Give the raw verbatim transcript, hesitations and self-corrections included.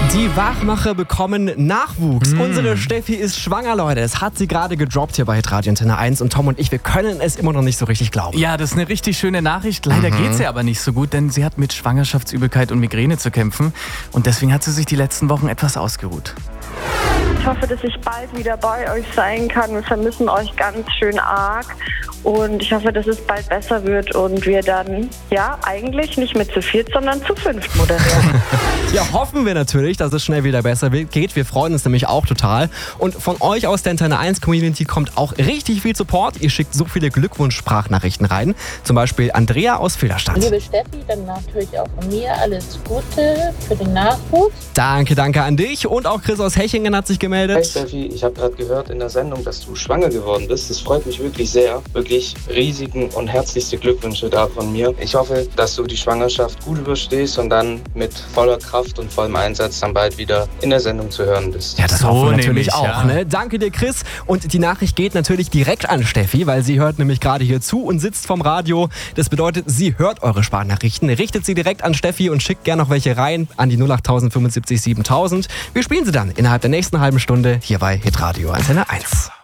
Die Wachmacher bekommen Nachwuchs. Mm. Unsere Steffi ist schwanger, Leute. Es hat sie gerade gedroppt hier bei Radio Antenne eins. Und Tom und ich, wir können es immer noch nicht so richtig glauben. Ja, das ist eine richtig schöne Nachricht. Leider mhm. geht es ihr aber nicht so gut, denn sie hat mit Schwangerschaftsübelkeit und Migräne zu kämpfen. Und deswegen hat sie sich die letzten Wochen etwas ausgeruht. Ich hoffe, dass ich bald wieder bei euch sein kann. Wir vermissen euch ganz schön arg. Und ich hoffe, dass es bald besser wird und wir dann, ja, eigentlich nicht mehr zu viert, sondern zu fünft moderieren. Ja, hoffen wir natürlich, dass es schnell wieder besser geht. Wir freuen uns nämlich auch total. Und von euch aus der Antenne eins Community kommt auch richtig viel Support. Ihr schickt so viele Glückwunsch-Sprachnachrichten rein. Zum Beispiel Andrea aus Filderstadt. Liebe Steffi, dann natürlich auch von mir alles Gute für den Nachwuchs. Danke, danke an dich. Und auch Chris aus Hechingen hat sich gemeldet. Hey Steffi, ich habe gerade gehört in der Sendung, dass du schwanger geworden bist. Das freut mich wirklich sehr. Wirklich riesigen und herzlichste Glückwünsche da von mir. Ich hoffe, dass du die Schwangerschaft gut überstehst und dann mit voller Kraft und vollem Einsatz dann bald wieder in der Sendung zu hören bist. Ja, das so hoffen wir natürlich ich, auch. Ja. Ne? Danke dir, Chris. Und die Nachricht geht natürlich direkt an Steffi, weil sie hört nämlich gerade hier zu und sitzt vom Radio. Das bedeutet, sie hört eure Sprachnachrichten, richtet sie direkt an Steffi und schickt gerne noch welche rein an die null acht fünfundsiebzig siebentausend. Wir spielen sie dann innerhalb der nächsten halben Stunde hier bei Hitradio Antenne eins.